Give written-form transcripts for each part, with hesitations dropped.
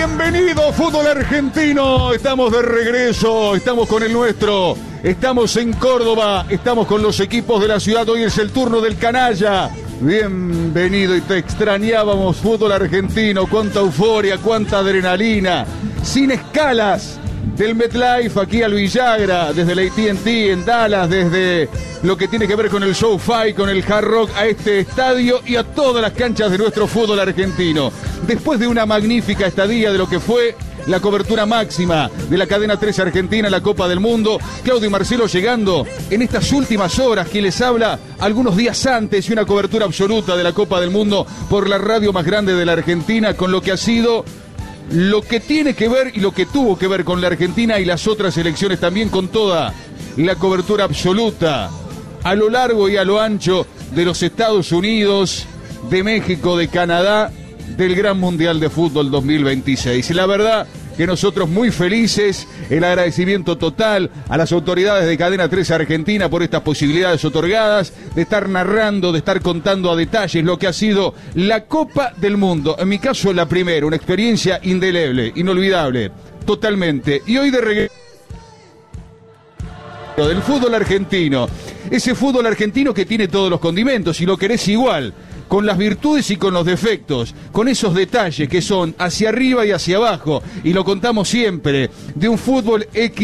Bienvenido fútbol argentino, estamos de regreso, estamos con el nuestro, estamos en Córdoba, estamos con los equipos de la ciudad, hoy es el turno del canalla. Bienvenido y te extrañábamos fútbol argentino, cuánta euforia, cuánta adrenalina, sin escalas. Del MetLife aquí al Villagra, desde la AT&T en Dallas, desde lo que tiene que ver con el SoFi, con el Hard Rock, a este estadio y a todas las canchas de nuestro fútbol argentino. Después de una magnífica estadía de lo que fue la cobertura máxima de la cadena 3 Argentina en la Copa del Mundo, Claudio y Marcelo llegando en estas últimas horas que les habla algunos días antes y una cobertura absoluta de la Copa del Mundo por la radio más grande de la Argentina, con lo que ha sido lo que tiene que ver y lo que tuvo que ver con la Argentina y las otras selecciones también, con toda la cobertura absoluta a lo largo y a lo ancho de los Estados Unidos, de México, de Canadá, del Gran Mundial de Fútbol 2026. Y la verdad que nosotros muy felices, el agradecimiento total a las autoridades de Cadena 3 Argentina por estas posibilidades otorgadas, de estar narrando, de estar contando a detalles lo que ha sido la Copa del Mundo. En mi caso, la primera, una experiencia indeleble, inolvidable, totalmente. Y hoy de regreso del fútbol argentino, ese fútbol argentino que tiene todos los condimentos y lo querés igual, con las virtudes y con los defectos, con esos detalles que son hacia arriba y hacia abajo, y lo contamos siempre, de un fútbol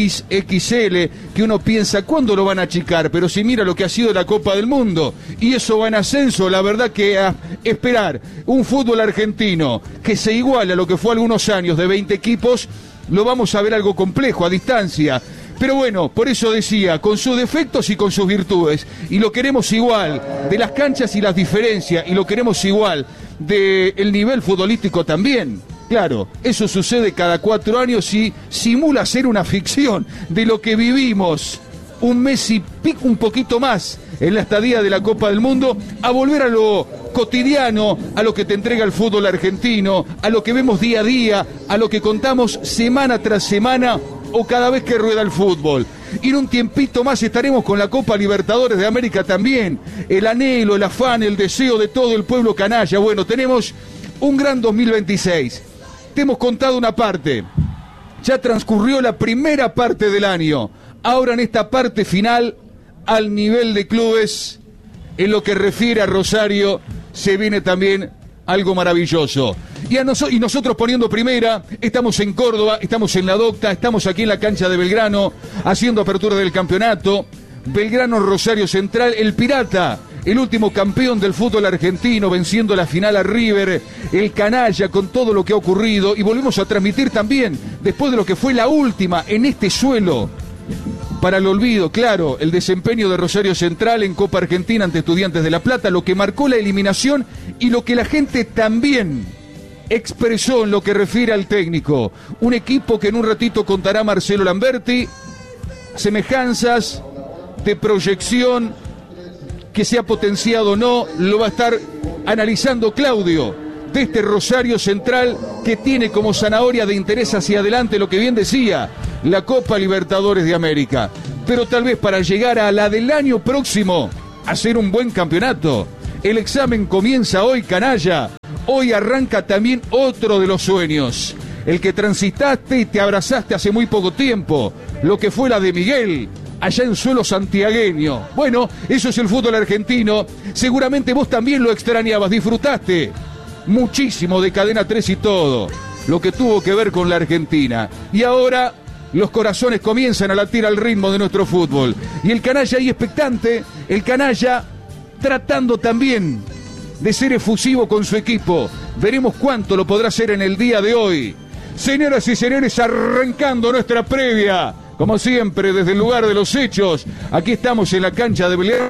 XXL que uno piensa ¿cuándo lo van a achicar? Pero si mira lo que ha sido la Copa del Mundo, y eso va en ascenso, la verdad que a esperar un fútbol argentino que se iguale a lo que fue algunos años de 20 equipos, lo vamos a ver algo complejo a distancia. Pero bueno, por eso decía, con sus defectos y con sus virtudes, y lo queremos igual, de las canchas y las diferencias, y lo queremos igual, del nivel futbolístico también. Claro, eso sucede cada 4 años y simula ser una ficción de lo que vivimos un mes y pico, un poquito más, en la estadía de la Copa del Mundo, a volver a lo cotidiano, a lo que te entrega el fútbol argentino, a lo que vemos día a día, a lo que contamos semana tras semana, o cada vez que rueda el fútbol. Y en un tiempito más estaremos con la Copa Libertadores de América también. El anhelo, el afán, el deseo de todo el pueblo canalla. Bueno, tenemos un gran 2026. Te hemos contado una parte. Ya transcurrió la primera parte del año. Ahora en esta parte final, al nivel de clubes, en lo que refiere a Rosario, se viene también algo maravilloso. Y nosotros poniendo primera, estamos en Córdoba, estamos en La Docta, estamos aquí en la cancha de Belgrano, haciendo apertura del campeonato. Belgrano Rosario Central, el Pirata, el último campeón del fútbol argentino, venciendo la final a River, el canalla con todo lo que ha ocurrido. Y volvemos a transmitir también, después de lo que fue la última en este suelo, para el olvido, claro, el desempeño de Rosario Central en Copa Argentina ante Estudiantes de La Plata, lo que marcó la eliminación y lo que la gente también expresó en lo que refiere al técnico. Un equipo que en un ratito contará Marcelo Lamberti, semejanzas de proyección, que se ha potenciado o no, lo va a estar analizando Claudio, de este Rosario Central que tiene como zanahoria de interés hacia adelante, lo que bien decía, la Copa Libertadores de América. Pero tal vez para llegar a la del año próximo, hacer un buen campeonato. El examen comienza hoy, canalla. Hoy arranca también otro de los sueños, el que transitaste y te abrazaste hace muy poco tiempo, lo que fue la de Miguel, allá en suelo santiagueño. Bueno, eso es el fútbol argentino. Seguramente vos también lo extrañabas, disfrutaste muchísimo de Cadena 3 y todo lo que tuvo que ver con la Argentina. Y ahora los corazones comienzan a latir al ritmo de nuestro fútbol. Y el canalla ahí expectante, el canalla tratando también de ser efusivo con su equipo. Veremos cuánto lo podrá hacer en el día de hoy. Señoras y señores, arrancando nuestra previa, como siempre, desde el lugar de los hechos. Aquí estamos en la cancha de Belgrano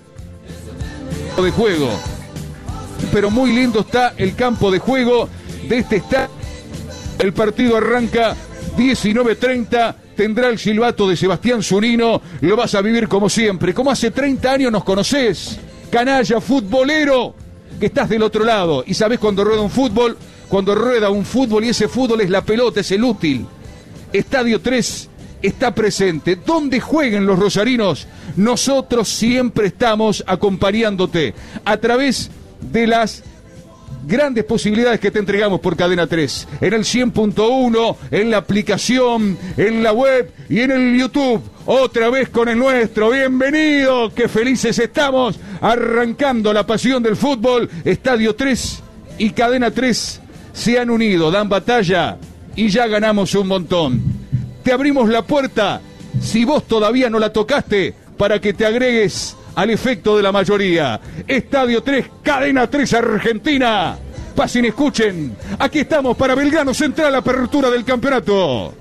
de juego. Pero muy lindo está el campo de juego de este estadio. El partido arranca 19:30. Tendrá el silbato de Sebastián Zunino. Lo vas a vivir como siempre. Como hace 30 años nos conocés. Canalla, futbolero, que estás del otro lado. Y sabés cuando rueda un fútbol. Cuando rueda un fútbol y ese fútbol es la pelota, es el útil. Estadio 3 está presente. Donde jueguen los rosarinos, nosotros siempre estamos acompañándote a través de las grandes posibilidades que te entregamos por Cadena 3, en el 100.1, en la aplicación, en la web y en el YouTube. Otra vez con el nuestro, bienvenido, qué felices estamos, arrancando la pasión del fútbol. Estadio 3 y Cadena 3 se han unido, dan batalla y ya ganamos un montón. Te abrimos la puerta, si vos todavía no la tocaste, para que te agregues al efecto de la mayoría. Estadio 3, Cadena 3 Argentina. Pasen, escuchen, aquí estamos para Belgrano Central, apertura del campeonato.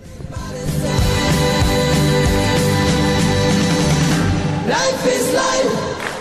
Life is life.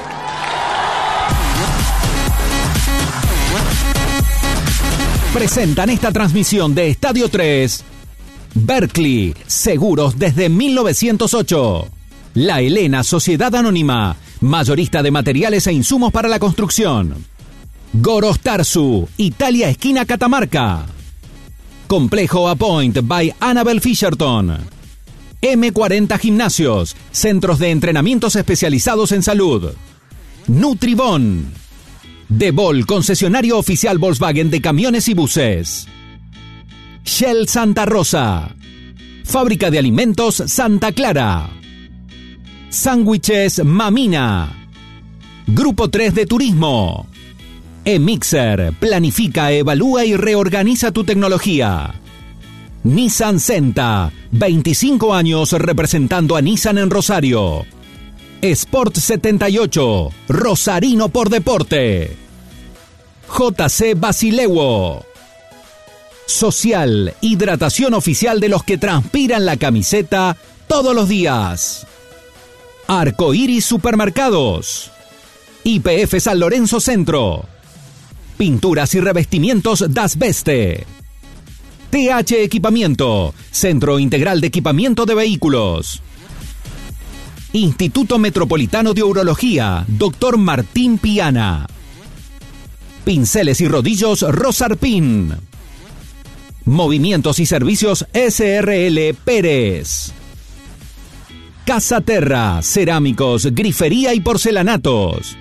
Presentan esta transmisión de Estadio 3, Berkeley, seguros desde 1908. La Helena, Sociedad Anónima, mayorista de materiales e insumos para la construcción. Goros Tarsu, Italia, esquina Catamarca. Complejo Apoint by Annabel Fisherton. M40 Gimnasios, centros de entrenamientos especializados en salud. Nutribón. Debol, concesionario oficial Volkswagen de camiones y buses. Shell Santa Rosa. Fábrica de alimentos Santa Clara. Sándwiches Mamina. Grupo 3 de Turismo. eMixer, planifica, evalúa y reorganiza tu tecnología. Nissan Senta, 25 años representando a Nissan en Rosario. Sport 78, Rosarino por deporte. JC Basilewo. Social, hidratación oficial de los que transpiran la camiseta todos los días. Arcoiris Supermercados. YPF San Lorenzo Centro. Pinturas y revestimientos Das Beste. TH Equipamiento, Centro Integral de Equipamiento de Vehículos. Instituto Metropolitano de Urología, Dr. Martín Piana. Pinceles y rodillos Rosarpin. Movimientos y servicios SRL Pérez. Casa Terra, cerámicos, grifería y porcelanatos.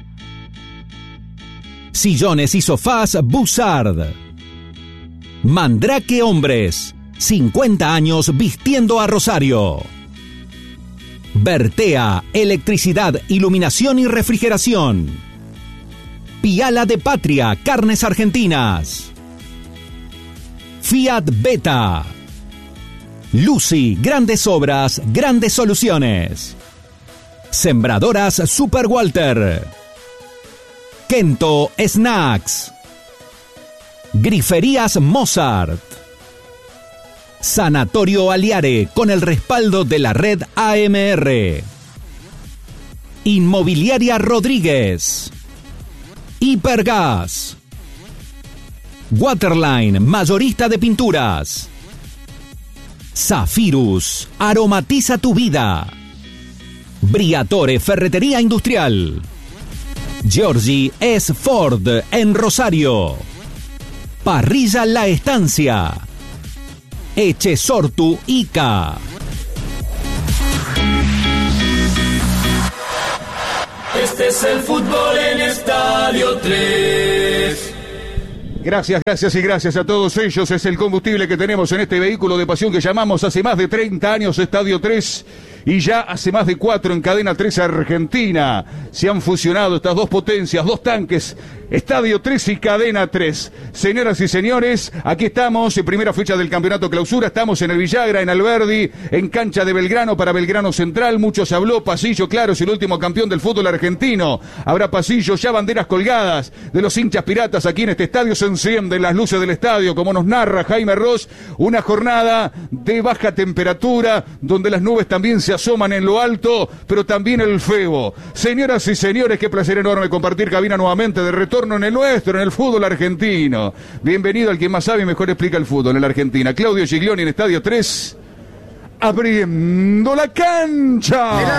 Sillones y sofás Bussard. Mandrake Hombres, 50 años vistiendo a Rosario. Bertea, electricidad, iluminación y refrigeración. Piala de Patria, carnes argentinas. Fiat Beta. Lucy, grandes obras, grandes soluciones. Sembradoras Super Walter. Kento Snacks. Griferías Mozart. Sanatorio Aliare, con el respaldo de la red AMR. Inmobiliaria Rodríguez. Hipergas. Waterline, mayorista de pinturas. Zafirus, aromatiza tu vida. Briatore, ferretería industrial. Giorgi S. Ford, en Rosario. Parrilla La Estancia. Echesortu Ica. Este es el fútbol en Estadio 3. Gracias, gracias y gracias a todos ellos. Es el combustible que tenemos en este vehículo de pasión que llamamos hace más de 30 años Estadio 3 y ya hace más de 4 en Cadena 3 Argentina. Se han fusionado estas dos potencias, dos tanques, Estadio 3 y Cadena 3. Señoras y señores, aquí estamos en primera fecha del campeonato clausura. Estamos en el Villagra, en Alberdi, en cancha de Belgrano para Belgrano Central. Mucho se habló, pasillo, claro, es el último campeón del fútbol argentino. Habrá pasillo, ya banderas colgadas de los hinchas piratas aquí en este estadio. Se encienden las luces del estadio, como nos narra Jaime Ross. Una jornada de baja temperatura, donde las nubes también se asoman en lo alto, pero también el febo. Señoras y señores, qué placer enorme compartir cabina nuevamente de retorno en el nuestro, en el fútbol argentino. Bienvenido al que más sabe y mejor explica el fútbol en la Argentina. Claudio Giglioni en Estadio 3, abriendo la cancha.